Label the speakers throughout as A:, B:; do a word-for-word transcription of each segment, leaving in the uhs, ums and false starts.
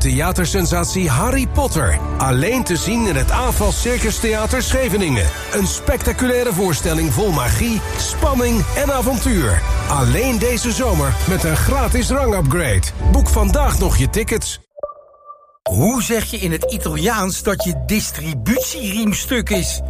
A: theatersensatie Harry Potter. Alleen te zien in het Aanval Circus Theater Scheveningen. Een spectaculaire voorstelling vol magie, spanning en avontuur. Alleen deze zomer met een gratis rangupgrade. Boek vandaag nog je tickets.
B: Hoe zeg je in het Italiaans dat je distributieriemstuk is?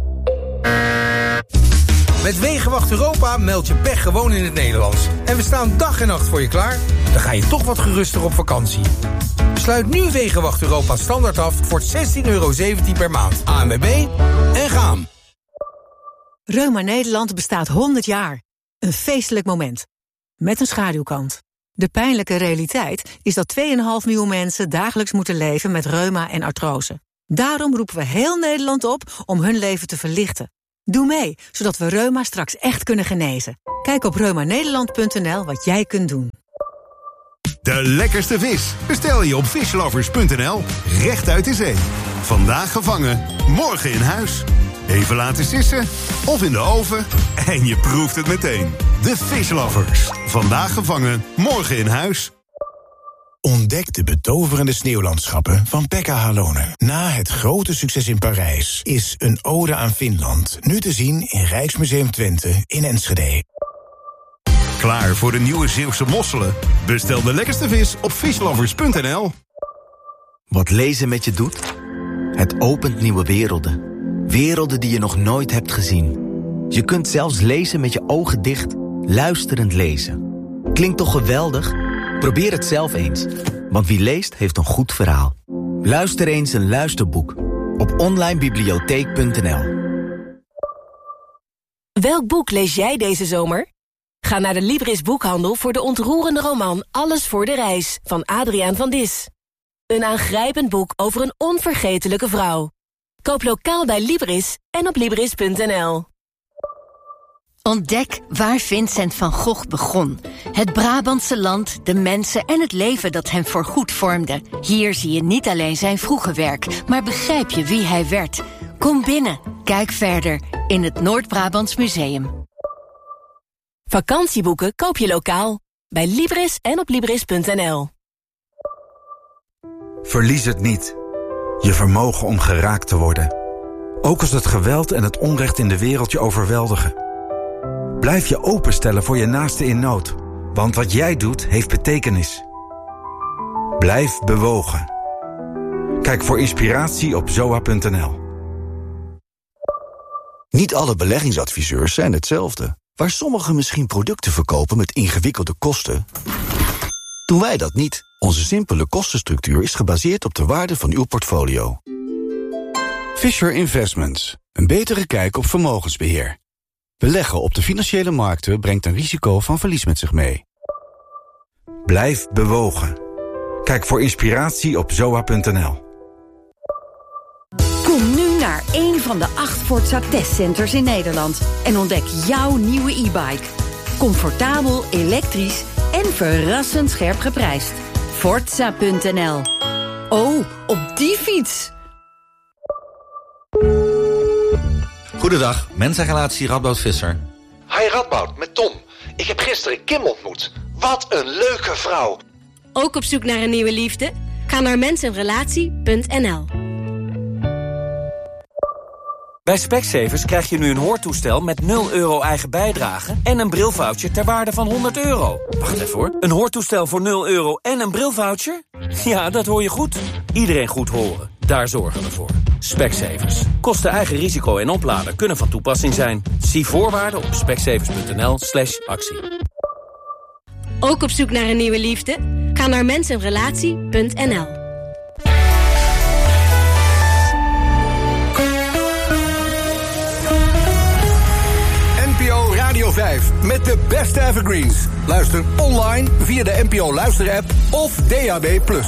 B: Met Wegenwacht Europa meld je pech gewoon in het Nederlands. En we staan dag en nacht voor je klaar. Dan ga je toch wat geruster op vakantie. Sluit nu Wegenwacht Europa standaard af voor zestien euro zeventien per maand. A N W B en gaan.
C: Reuma Nederland bestaat honderd jaar. Een feestelijk moment. Met een schaduwkant. De pijnlijke realiteit is dat twee komma vijf miljoen mensen dagelijks moeten leven met reuma en artrose. Daarom roepen we heel Nederland op om hun leven te verlichten. Doe mee, zodat we reuma straks echt kunnen genezen. Kijk op reumanederland punt n l wat jij kunt doen.
D: De lekkerste vis bestel je op fishlovers punt n l. Recht uit de zee. Vandaag gevangen, morgen in huis. Even laten sissen of in de oven en je proeft het meteen. De Fishlovers. Vandaag gevangen, morgen in huis.
E: Ontdek de betoverende sneeuwlandschappen van Pekka Halonen. Na het grote succes in Parijs is Een ode aan Finland nu te zien in Rijksmuseum Twente in Enschede.
D: Klaar voor de nieuwe Zeeuwse mosselen? Bestel de lekkerste vis op fishlovers punt n l.
F: Wat lezen met je doet? Het opent nieuwe werelden. Werelden die je nog nooit hebt gezien. Je kunt zelfs lezen met je ogen dicht, luisterend lezen. Klinkt toch geweldig? Probeer het zelf eens. Want wie leest, heeft een goed verhaal. Luister eens een luisterboek op online bibliotheek punt n l.
G: Welk boek lees jij deze zomer? Ga naar de Libris boekhandel voor de ontroerende roman Alles voor de reis van Adriaan van Dis. Een aangrijpend boek over een onvergetelijke vrouw. Koop lokaal bij Libris en op libris punt n l.
H: Ontdek waar Vincent van Gogh begon. Het Brabantse land, de mensen en het leven dat hem voorgoed vormde. Hier zie je niet alleen zijn vroege werk, maar begrijp je wie hij werd. Kom binnen, kijk verder in het Noord-Brabants Museum.
G: Vakantieboeken koop je lokaal bij Libris en op libris punt n l.
I: Verlies het niet. Je vermogen om geraakt te worden. Ook als het geweld en het onrecht in de wereld je overweldigen. Blijf je openstellen voor je naaste in nood. Want wat jij doet, heeft betekenis. Blijf bewogen. Kijk voor inspiratie op zoa punt n l.
J: Niet alle beleggingsadviseurs zijn hetzelfde. Waar sommigen misschien producten verkopen met ingewikkelde kosten, doen wij dat niet. Onze simpele kostenstructuur is gebaseerd op de waarde van uw portfolio. Fisher Investments. Een betere kijk op vermogensbeheer. Beleggen op de financiële markten brengt een risico van verlies met zich mee.
I: Blijf bewogen. Kijk voor inspiratie op zoa punt n l.
H: Kom nu naar één van de acht Forza testcenters in Nederland en ontdek jouw nieuwe e-bike. Comfortabel, elektrisch en verrassend scherp geprijsd. Forza punt n l. Oh, op die fiets!
K: Goedendag, mensenrelatie Radboud Visser.
L: Hi Radboud, met Tom. Ik heb gisteren Kim ontmoet. Wat een leuke vrouw.
M: Ook op zoek naar een nieuwe liefde? Ga naar mensenrelatie punt n l.
N: Bij Specsavers krijg je nu een hoortoestel met nul euro eigen bijdrage en een brilvoucher ter waarde van honderd euro. Wacht even hoor. Een hoortoestel voor nul euro en een brilvoucher? Ja, dat hoor je goed. Iedereen goed horen. Daar zorgen we voor. Specsavers. Kosten eigen risico en opladen kunnen van toepassing zijn. Zie voorwaarden op specsavers punt n l slash actie.
M: Ook op zoek naar een nieuwe liefde? Ga naar mensenrelatie punt n l.
A: N P O Radio vijf met de beste evergreens. Luister online via de N P O Luister-app of D A B plus.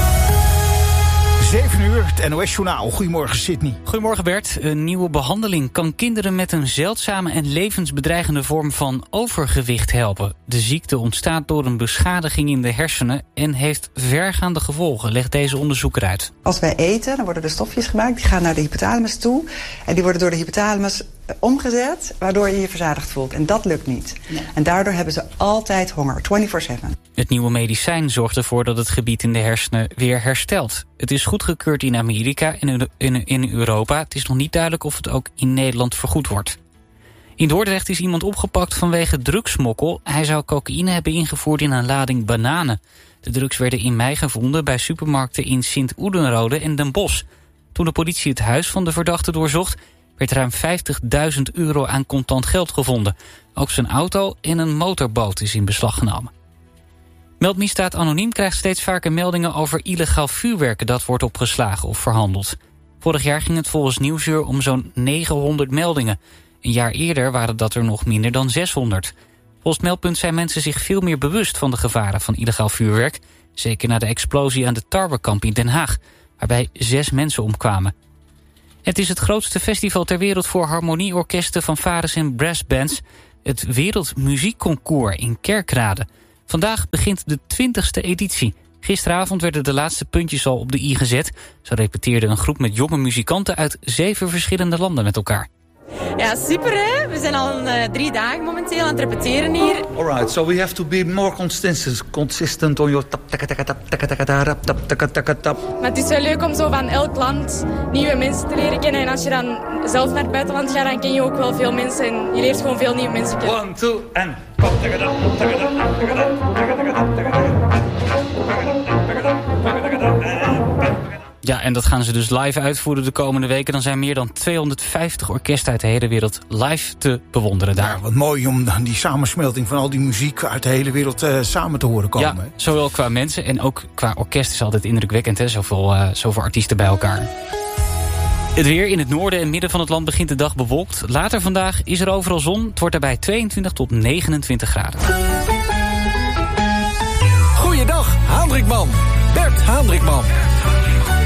O: zeven uur, het N O S-journaal. Goedemorgen, Sydney.
P: Goedemorgen, Bert. Een nieuwe behandeling kan kinderen met een zeldzame en levensbedreigende vorm van overgewicht helpen. De ziekte ontstaat door een beschadiging in de hersenen en heeft vergaande gevolgen, legt deze onderzoeker uit.
Q: Als wij eten, dan worden er stofjes gemaakt, die gaan naar de hypothalamus toe. En die worden door de hypothalamus omgezet waardoor je je verzadigd voelt. En dat lukt niet. Nee. En daardoor hebben ze altijd honger, vierentwintig zeven.
P: Het nieuwe medicijn zorgt ervoor dat het gebied in de hersenen weer herstelt. Het is goedgekeurd in Amerika en in, in Europa. Het is nog niet duidelijk of het ook in Nederland vergoed wordt. In Dordrecht is iemand opgepakt vanwege drugsmokkel. Hij zou cocaïne hebben ingevoerd in een lading bananen. De drugs werden in mei gevonden bij supermarkten in Sint-Oedenrode en Den Bosch. Toen de politie het huis van de verdachte doorzocht, werd ruim vijftigduizend euro aan contant geld gevonden. Ook zijn auto en een motorboot is in beslag genomen. Meldmisdaad Anoniem krijgt steeds vaker meldingen over illegaal vuurwerk dat wordt opgeslagen of verhandeld. Vorig jaar ging het volgens Nieuwsuur om zo'n negenhonderd meldingen. Een jaar eerder waren dat er nog minder dan zeshonderd. Volgens Meldpunt zijn mensen zich veel meer bewust van de gevaren van illegaal vuurwerk. Zeker na de explosie aan de Tarwekamp in Den Haag, waarbij zes mensen omkwamen. Het is het grootste festival ter wereld voor harmonieorkesten, fanfares en brassbands. Het Wereldmuziekconcours in Kerkrade. Vandaag begint de twintigste editie. Gisteravond werden de laatste puntjes al op de i gezet. Zo repeteerde een groep met jonge muzikanten uit zeven verschillende landen met elkaar.
R: Ja, super hè. We zijn al uh, drie dagen momenteel aan het repeteren hier.
S: Alright, so we have to be more consistent, consistent on your tap taka taka tap taka taka tap tap taka taka tap.
R: Maar het is wel leuk om zo van elk land nieuwe mensen te leren kennen. En als je dan zelf naar het buitenland gaat, dan ken je ook wel veel mensen. En je leert gewoon veel nieuwe mensen kennen.
S: One, two, and tap taka tap taka tap taka tap taka tap taka tap.
P: Ja, en dat gaan ze dus live uitvoeren de komende weken. Dan zijn meer dan tweehonderdvijftig orkesten uit de hele wereld live te bewonderen daar.
O: Ja, wat mooi om dan die samensmelting van al die muziek uit de hele wereld uh, samen te horen komen.
P: Ja, zowel qua mensen en ook qua orkest is altijd indrukwekkend, hè? Zoveel, uh, zoveel artiesten bij elkaar. Het weer in het noorden en midden van het land begint de dag bewolkt. Later vandaag is er overal zon. Het wordt daarbij tweeëntwintig tot negenentwintig graden.
B: Goeiedag, Haandrikman. Bert Haandrikman.